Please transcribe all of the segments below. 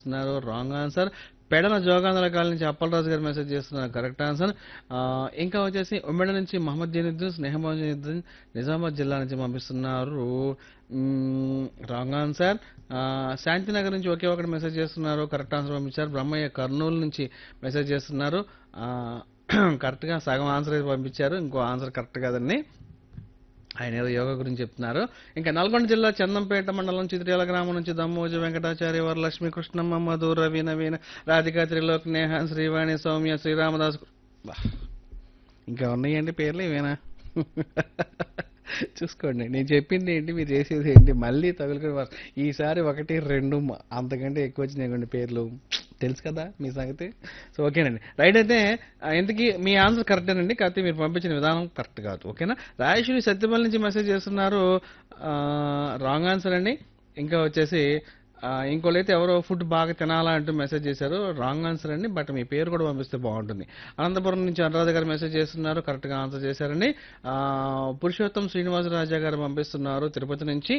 చేస్తున్నారు wrong answer. Pedana జోగాంధ్ర colony నుంచి అప్పలరాజు గారు మెసేజ్ చేస్తున్నారు కరెక్ట్ ఆన్సర్. ఇంకా వచ్చేసి ఉమ్మడి నుంచి మహమ్మద్ జైనుద్దీన్ స్నేహబాన్ జైనుద్దీన్ నిజామాబాద్ జిల్లా నుంచి పంపిస్తున్నారు రాంగ్ ఆన్సర్. శాంతినగర్ నుంచి ఒకే ఒకటి మెసేజ్ చేస్తున్నారు కరెక్ట్ ఆన్సర్ పంపించారు. బ్రహ్మయ్య కర్నూలు నుంచి మెసేజ్ చేస్తున్నారు కరెక్ట్గా సగం ఆన్సర్ అయితే పంపించారు, ఇంకో ఆన్సర్ కరెక్ట్ కాదండి. ఆయన ఏదో యోగా గురించి చెప్తున్నారు. ఇంకా నల్గొండ జిల్లా చందంపేట మండలం చిత్రియాల గ్రామం నుంచి దమ్మోజు వెంకటాచార్య వరలక్ష్మి కృష్ణమ్మ మధు రవి నవీన రాధికా త్రిలోక్ నేహ శ్రీవాణి సౌమ్య శ్రీరామదాస్. బా, ఇంకా ఉన్నాయండి పేర్లు ఇవేనా? చూసుకోండి, నేను చెప్పింది ఏంటి మీరు చేసేది ఏంటి, మళ్ళీ తగులుకొని ఈసారి 1 2 అంతకంటే ఎక్కువ వచ్చినాయి పేర్లు, తెలుసు కదా మీ సంగతి. సో ఓకేనండి, రైట్. అయితే ఎందుకు మీ ఆన్సర్ కరెక్టేనండి, కాకపోతే మీరు పంపించిన విధానం కరెక్ట్ కాదు. ఓకేనా. రాజేశ్వరి సత్యపల్లి నుంచి మెసేజ్ చేస్తున్నారు రాంగ్ ఆన్సర్ అండి. ఇంకా వచ్చేసి ఇంకోళ్ళైతే ఎవరో ఫుడ్ బాగా తినాలా అంటూ మెసేజ్ చేశారు రాంగ్ ఆన్సర్ అండి, బట్ మీ పేరు కూడా పంపిస్తే బాగుంటుంది. అనంతపురం నుంచి అనురాధ గారు మెసేజ్ చేస్తున్నారు కరెక్ట్గా ఆన్సర్ చేశారండి. పురుషోత్తం శ్రీనివాసరాజా గారు పంపిస్తున్నారు తిరుపతి నుంచి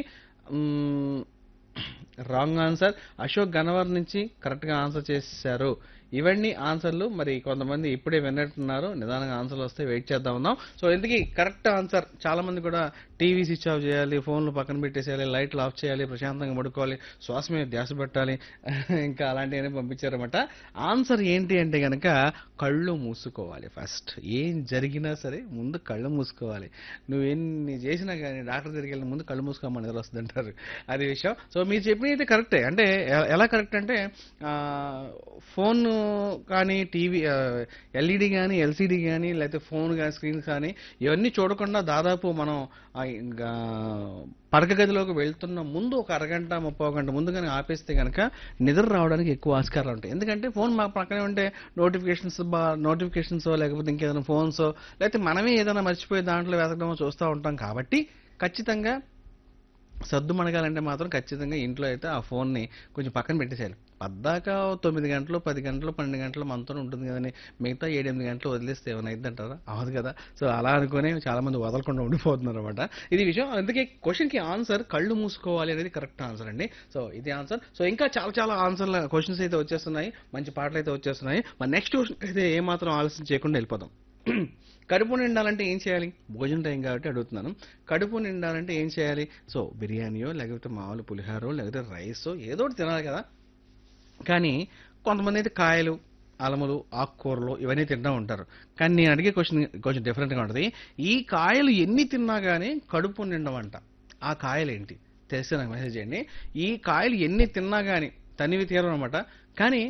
రాంగ్ ఆన్సర్. అశోక్ గన్నవర్ నుంచి కరెక్ట్గా ఆన్సర్ చేశారు. ఇవన్నీ ఆన్సర్లు. మరి కొంతమంది ఇప్పుడే విన్నట్టున్నారు, నిదానంగా ఆన్సర్లు వస్తే వెయిట్ చేద్దాం ఉన్నాం. సో ఇందుకీ కరెక్ట్ ఆన్సర్, చాలా మంది కూడా టీవీ స్విచ్ ఆఫ్ చేయాలి, ఫోన్లు పక్కన పెట్టేసేయాలి, లైట్లు ఆఫ్ చేయాలి, ప్రశాంతంగా పడుకోవాలి, శ్వాస మీద ధ్యాస పెట్టాలి, ఇంకా అలాంటివన్నీ పంపించారన్నమాట. ఆన్సర్ ఏంటి అంటే కనుక కళ్ళు మూసుకోవాలి. ఫస్ట్ ఏం జరిగినా సరే ముందు కళ్ళు మూసుకోవాలి. నువ్వు ఎన్ని చేసినా కానీ డాక్టర్ దగ్గరికి వెళ్ళిన ముందు కళ్ళు మూసుకోమని నిద్ర వస్తుంది అంటారు, అది విషయం. సో మీరు చెప్పినది కరెక్టే. అంటే ఎలా కరెక్ట్ అంటే ఫోన్ కానీ టీవీ ఎల్ఈడి కానీ ఎల్సిడి కానీ లేకపోతే ఫోన్ కానీ స్క్రీన్ కానీ ఇవన్నీ చూడకుండా దాదాపు మనం పడక గదిలోకి వెళ్తున్న ముందు ఒక అరగంట 30 గంట ముందు కానీ ఆపేస్తే కనుక నిద్ర రావడానికి ఎక్కువ ఆస్కారాలు ఉంటాయి. ఎందుకంటే ఫోన్ మా పక్కనే ఉంటే నోటిఫికేషన్స్ లేకపోతే ఇంకేదైనా ఫోన్స్ లేకపోతే మనమే ఏదైనా మర్చిపోయి దాంట్లో వెతకడమో చూస్తూ ఉంటాం. కాబట్టి ఖచ్చితంగా సద్దు మనగాలంటే మాత్రం ఖచ్చితంగా ఇంట్లో అయితే ఆ ఫోన్ని కొంచెం పక్కన పెట్టేసేయాలి. పద్దాక 9 గంటలు 10 గంటలు 12 గంటలు మనతో ఉంటుంది కదని మిగతా 7-8 గంటలు వదిలేస్తే ఏమైనా అయిద్దంటారా? అవదు కదా. సో అలా అనుకుని చాలా మంది వదలకుండా ఉండిపోతున్నారు అనమాట, ఇది విషయం. అందుకే క్వశ్చన్కి ఆన్సర్ కళ్ళు మూసుకోవాలి అనేది కరెక్ట్ ఆన్సర్ అండి. సో ఇది ఆన్సర్. సో ఇంకా చాలా చాలా ఆన్సర్ల క్వశ్చన్స్ అయితే వచ్చేస్తున్నాయి, మంచి పాటలు అయితే వచ్చేస్తున్నాయి. మరి నెక్స్ట్ క్వశ్చన్ అయితే ఏమాత్రం ఆలస్యం చేయకుండా వెళ్ళిపోదాం. కడుపు నిండాలంటే ఏం చేయాలి? భోజనం టైం కాబట్టి అడుగుతున్నాను. కడుపు నిండాలంటే ఏం చేయాలి? సో బిర్యానీయో లేకపోతే మామూలు పులిహారో లేకపోతే రైసో ఏదో ఒకటి తినాలి కదా. కానీ కొంతమంది అయితే కాయలు అలములు ఆకుకూరలు ఇవన్నీ తింటూ ఉంటారు. కానీ నేను అడిగే క్వశ్చన్ కొంచెం డిఫరెంట్గా ఉంటుంది. ఈ కాయలు ఎన్ని తిన్నా కానీ కడుపు నిండవంట, ఆ కాయలు ఏంటి తెలిస్తే నాకు మెసేజ్ చేయండి. ఈ కాయలు ఎన్ని తిన్నా కానీ తనివి తీరం అనమాట, కానీ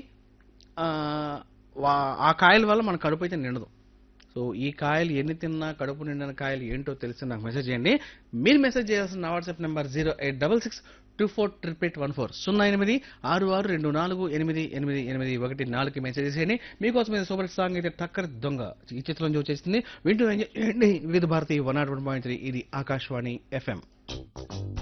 ఆ కాయల వల్ల మన కడుపు అయితే నిండదు. సో ఈ కాయలు ఎన్ని తిన్నా కడుపు నిండిన కాయలు ఏంటో తెలిసి నాకు మెసేజ్ చేయండి. మీరు మెసేజ్ చేయాల్సిన నా వాట్సాప్ నెంబర్ 086624814 086624888814 మెసేజ్ చేయండి. మీకోసం ఇది సూపర్ సాంగ్ అయితే టక్కర్ దొంగ ఈ చిత్రం వచ్చేసింది. వింటూ ఎంజాయ్ చేయండి. వివిధ భారతి 101.3 ఇది ఆకాశవాణి FM.